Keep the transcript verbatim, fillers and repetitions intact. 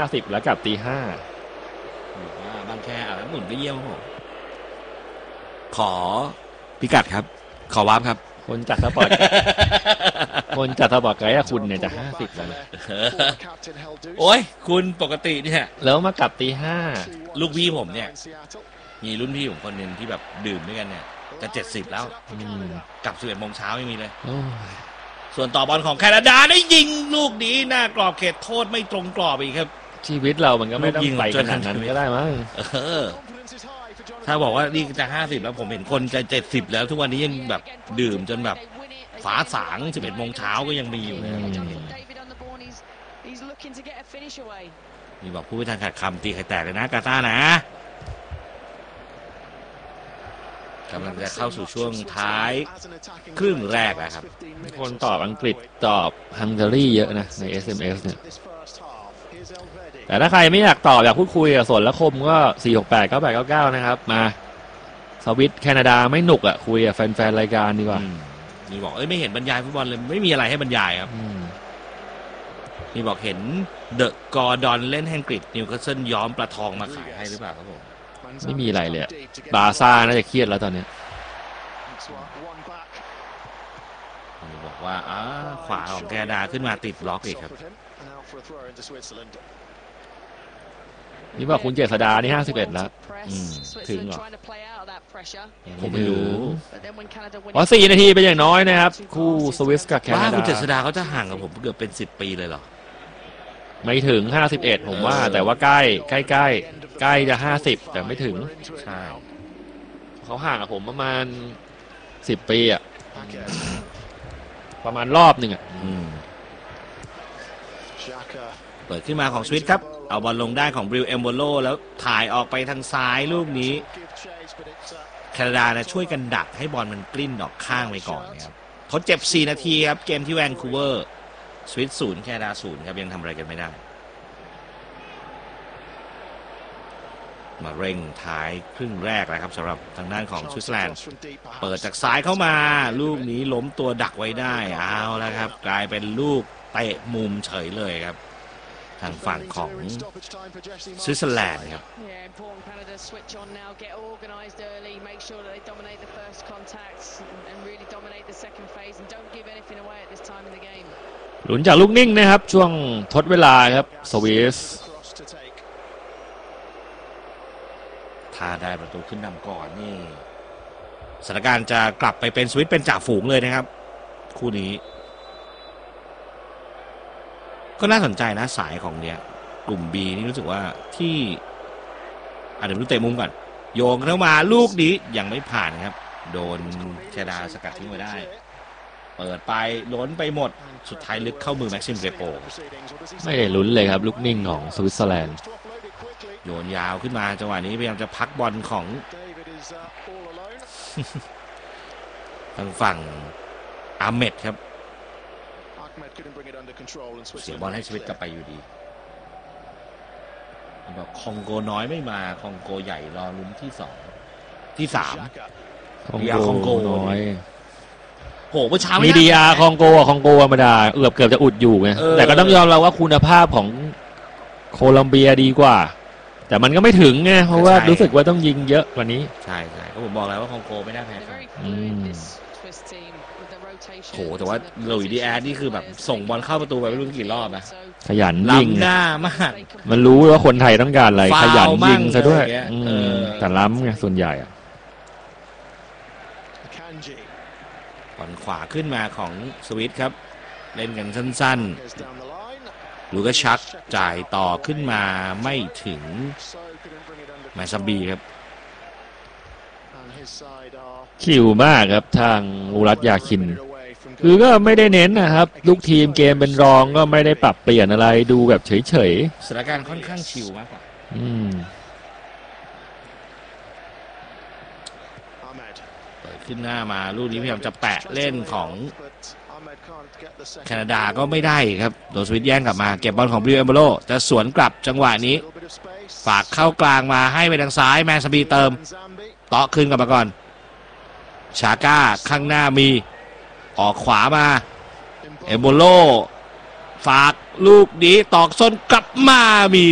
าสิบแล้วกลับตีห้าบางแคอ่ะหมุนไปเยี่ยมผมขอพิกัดครับขอวาร์ปครับคนจัดสปอร์ต คนจัดสปอร์ตไกด์คุณเนี่ยจะห้าสิบแล้วนะโอ้ยคุณปกติเนี่ยแล้วมากลับตีห้าลูกพี่ผมเนี่ยมีรุ่นพี่ผมคนหนึ่งที่แบบดื่มด้วยกันเนี่ยจะเจ็ดสิบแล้วกลับสิบเอ็ดโมงเช้าไม่มีเลยส่วนต่อบอลของแคนาดาได้ยิงลูกนี้หน้ากรอบเขตโทษไม่ตรงกรอบอีกครับชีวิตเรามันก็ไม่ต้องไปขนาดนั้นก็ได้มั้งถ้าบอกว่านี่จะห้าสิบแล้วผมเห็นคนจะเจ็ดสิบแล้วทุกวันนี้ยังแบบดื่มจนแบบฝาสางสิบเอ็ดโมงเช้าก็ยังมีอยู่เลยนี่บอกผู้พิทักษ์ขาดคำตีไข่แตกเลยนะกาตานะกำลังจะเข้าสู่ช่วงท้ายครึ่งแรกนะครับคนตอบอังกฤษตอบฮังการีเยอะนะใน เอส เอ็ม เอส เนี่ยแต่ถ้าใครไม่อยากตอบอยากพูดคุยกับสนและคมก็สี่หกแปดเก้าแปดเก้าเก้านะครับมาสวิตแคนาดาไม่หนุกอ่ะคุยกับแฟนๆรายการดีกว่านี่บอกเอ้ยไม่เห็นบรรยายฟุตบอลเลยไม่มีอะไรให้บรรยายครับนี่บอกเห็นเดอะกอร์ดอนเล่นแฮงกฤษนิวคาสเซิลย้อมปลาทองมาขายให้หรือเปล่าครับผมไม่มีอะไรเลยบาซ่าน่าจะเครียดแล้วตอนนี้บอกว่าอ้าขวาของแคนาดาขึ้นมาติดบล็อกอีกครับนี่บอกคุณเจษดานี่ห้าสิบเอ็ดแล้วถึงเหรอผมไม่รู้อ๋อสี่นาทีเป็นอย่างน้อยนะครับคู่สวิสกับแคนาดาคุณเจษดาเขาจะห่างกับผมเกือบเป็นสิบปีเลยเหรอไม่ถึงห้าสิบเอ็ดผมว่าแต่ว่าใกล้ใกล้ใกล้ใกล้จะห้าสิบแต่ไม่ถึงใช่เขาห่างกับผมประมาณสิบปีอ่ะประมาณรอบหนึ่งอ่ะเปิดขึ้นมาของสวิตครับเอาบอลลงได้ของบริลเอมโบโลแล้วถ่ายออกไปทางซ้ายลูกนี้แคนาดานะช่วยกันดักให้บอลมันกลิ้นออกข้างไปก่อนนะครับทดเจ็บสี่นาทีครับเกมที่แวนคูเวอร์สวิตศูนย์แคนาดาศูนย์ครับยังทำอะไรกันไม่ได้มาเร่งท้ายครึ่งแรกนะครับสำหรับทางด้านของสวิตเซอร์แลนด์เปิดจากซ้ายเข้ามาลูกนี้ล้มตัวดักไว้ได้เอาแล้วครับกลายเป็นลูกเตะมุมเฉยเลยครับทางฝั่งของสวิตเซอร์แลนด์ครับหลุนจากลูกนิ่งนะครับช่วงทดเวลาครับสวิสถ้าได้ประตูขึ้นนำก่อนนี่สถานการณ์จะกลับไปเป็นสวิตเป็นจ่าฝูงเลยนะครับคู่นี้ก็น่าสนใจนะสายของเนี้ยกลุ่ม B นี่รู้สึกว่าที่อาจจะรู้เตะมุมก่อนโยงเข้ามาลูกนี้ยังไม่ผ่านครับโดนแคนาดาสกัดทิ้งไว้ได้เปิดไปล้นไปหมดสุดท้ายลึกเข้ามือแม็กซิมเรโปไม่ได้ลุ้นเลยครับลูกนิ่งของสวิตเซอร์แลนด์โยนยาวขึ้นมาจังหวะนี้พยายามจะพักบอลของทางฝั่งอาเมดครับเสียบอลให้ชีวิตกลับไปอยู่ดีบอกคองโกน้อยไม่มาคองโกใหญ่รอลุ้นที่สองที่สามคองโกน้อยโหเมื่อเช้ามีดีอาคองโกคองโกธรรมดาเกือบเกือบจะอุดอยู่ไงแต่ก็ต้องยอมรับว่าคุณภาพของโคลอมเบียดีกว่าแต่มันก็ไม่ถึงไงเพราะว่ารู้สึกว่าต้องยิงเยอะกว่านี้ใช่ใช่ก็ผมบอกแล้วว่าคองโกไม่ได้แพ้ใครโหแต่ว่าลุยดีแอดนี่คือแบบส่งบอลเข้าประตูไปไม่รู้กี่รอบนะขยันยิงล้ำหน้ามากมันรู้ว่าคนไทยต้องการอะไรขยันยิงซะด้วยแต่ล้ำไงส่วนใหญ่อะบอลขวาขึ้นมาของสวิตครับเล่นกันสั้นๆลูกชักจ่ายต่อขึ้นมาไม่ถึงแมซัมบีครับคิวมากครับทางมูรัตยาคินคือก็ไม่ได้เน้นนะครับลูกทีมเกมเป็นรองก็ไม่ได้ปรับเปลี่ยนอะไรดูแบบเฉยๆสถานการณ์ค่อนข้างชิลมากกว่าเปิดขึ้นหน้ามาลูกนี้พยายามจะแปะเล่นของแคนาดาก็ไม่ได้ครับโดนสวิตแย่งกลับมาเก็บบอลของบริวเอมโบโลจะสวนกลับจังหวะนี้ฝากเข้ากลางมาให้ไปทางซ้ายแมนซาบีเติมเตาะขึ้นกลับมาก่อนชาก้าข้างหน้ามีออกขวามาเอมโบโลฝากลูกนี้ตอกส้นกลับมามี